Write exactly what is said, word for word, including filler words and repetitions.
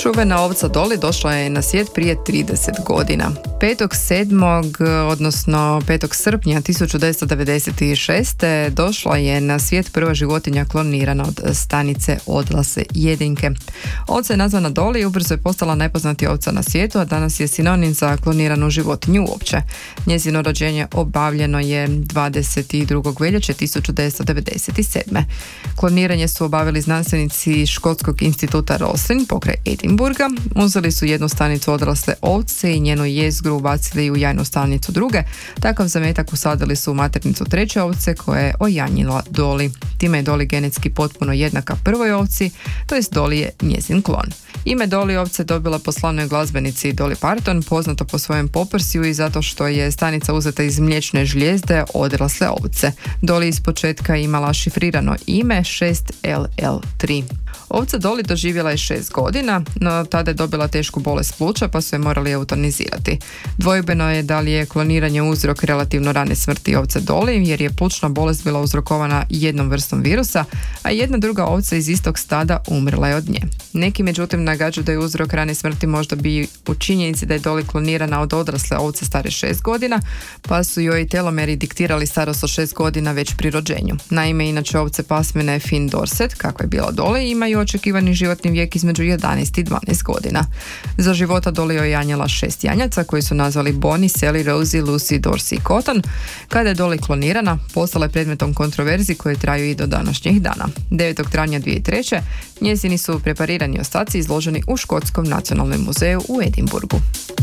Čuvena ovca Dolly došla je na svijet prije trideset godina. petog sedmog odnosno petog srpnja tisuću devetsto devedeset šeste. došla je na svijet prva životinja klonirana od stanice odlase jedinke. Ovca je nazvana Dolly i ubrzo je postala najpoznatija ovca na svijetu, a danas je sinonim za kloniranu životinju uopće. Njezino rođenje obavljeno je dvadeset drugog veljače tisuću devetsto devedeset sedme. Kloniranje su obavili znanstvenici Škotskog instituta Roslin pokraj Edinburga. Uzeli su jednu stanicu odrasle ovce i njenu jezgru ubacili u jajnu stanicu druge. Takav zametak usadili su u maternicu treće ovce koja je ojanjila Dolly. Time je Dolly genetski potpuno jednaka prvoj ovci, to jest Dolly je njezin klon. Ime Dolly ovce dobila po slavnoj glazbenici Dolly Parton, poznata po svojem poprsju i zato što je stanica uzeta iz mliječne žlijezde odrasle ovce. Dolly iz početka imala šifrirano ime šest L L tri. Ovca Dolly doživjela je šest godina, no tada je dobila tešku bolest pluća pa su je morali eutanizirati. Dvojbeno je da li je kloniranje uzrok relativno rane smrti ovce Dolly, jer je plućna bolest bila uzrokovana jednom vrstom virusa, a jedna druga ovca iz istog stada umrla je od nje. Neki međutim nagađaju da je uzrok rane smrti možda bi u činjenici da je Dolly klonirana od odrasle ovce stare šest godina, pa su joj telomeri diktirali starost od šest godina već pri rođenju. Naime, inače ovce pasmine Finn Dorset, kakva je bila Dolly, imaju očekivani životni vijek između jedanaest i dvanaest godina. Za života Dolly je ojanjala šest janjaca koji su nazvali Bonnie, Sally, Rosie, Lucy, Dorsey i Cotton. Kada je Dolly klonirana, postala je predmetom kontroverzi koje traju i do današnjih dana. devetog travnja dvije tisuće treće. njezini su preparirani ostaci izloženi u Škotskom nacionalnom muzeju u Edinburgu.